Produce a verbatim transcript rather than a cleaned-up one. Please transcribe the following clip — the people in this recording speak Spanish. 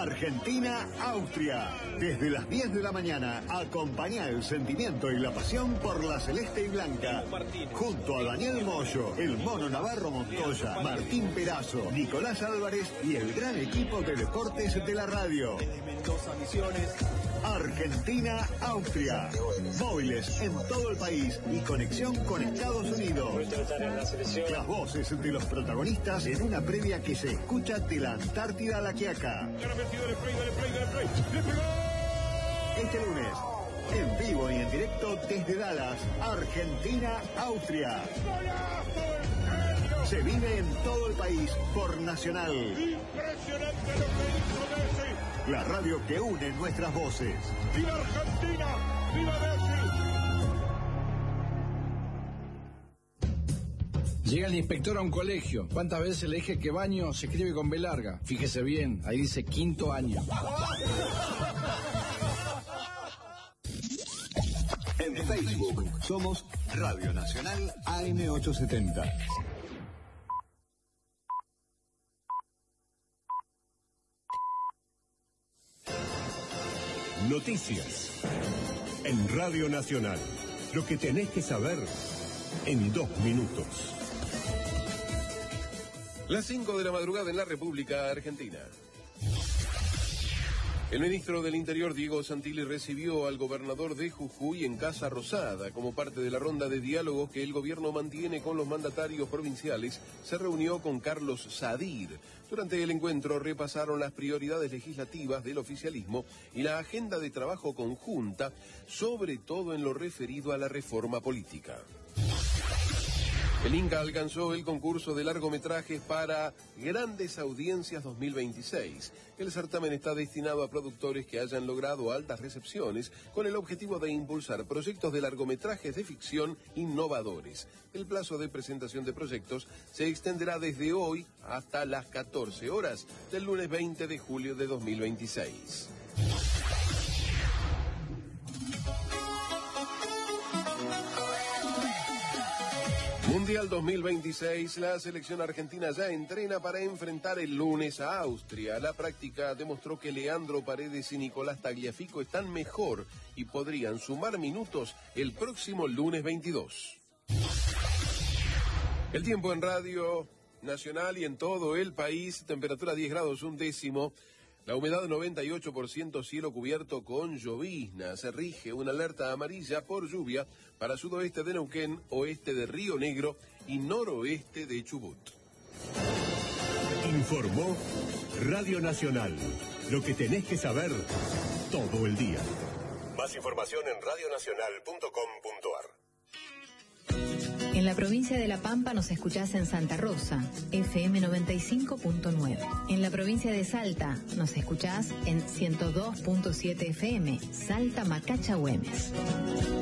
Argentina, Austria. Desde las diez de la mañana, acompañá el sentimiento y la pasión por la celeste y blanca. Junto a Daniel Moyo, el Mono Navarro Montoya, Martín Perazo, Nicolás Álvarez y el gran equipo de deportes de la radio. Argentina, Austria. Móviles en todo el país y conexión con Estados Unidos. Las voces de los protagonistas en una previa que se escucha de la Antártida a la Quiaca. Este lunes, en vivo y en directo desde Dallas, Argentina, Austria. Se vive en todo el país por Nacional. Impresionante lo que hizo Messi. La radio que une nuestras voces. ¡Viva Argentina! ¡Viva Messi! Llega el inspector a un colegio. ¿Cuántas veces le dije que baño se escribe con B larga? Fíjese bien, ahí dice quinto año. En Facebook somos Radio Nacional A M ochocientos setenta. Noticias en Radio Nacional. Lo que tenés que saber en dos minutos. Las cinco de la madrugada en la República Argentina. El ministro del Interior, Diego Santilli, recibió al gobernador de Jujuy en Casa Rosada. Como parte de la ronda de diálogos que el gobierno mantiene con los mandatarios provinciales, se reunió con Carlos Sadir. Durante el encuentro repasaron las prioridades legislativas del oficialismo y la agenda de trabajo conjunta, sobre todo en lo referido a la reforma política. El Inca alcanzó el concurso de largometrajes para Grandes Audiencias dos mil veintiséis. El certamen está destinado a productores que hayan logrado altas recepciones con el objetivo de impulsar proyectos de largometrajes de ficción innovadores. El plazo de presentación de proyectos se extenderá desde hoy hasta las catorce horas del lunes veinte de julio de dos mil veintiséis. Mundial dos mil veintiséis, la selección argentina ya entrena para enfrentar el lunes a Austria. La práctica demostró que Leandro Paredes y Nicolás Tagliafico están mejor y podrían sumar minutos el próximo lunes veintidós. El tiempo en Radio Nacional y en todo el país, temperatura diez grados un décimo. La humedad noventa y ocho por ciento, cielo cubierto con llovizna. Se rige una alerta amarilla por lluvia para sudoeste de Neuquén, oeste de Río Negro y noroeste de Chubut. Informó Radio Nacional. Lo que tenés que saber todo el día. Más información en radio nacional punto com punto a r. En la provincia de La Pampa nos escuchás en Santa Rosa, F M noventa y cinco punto nueve. En la provincia de Salta nos escuchás en ciento dos punto siete F M, Salta Macacha Güemes.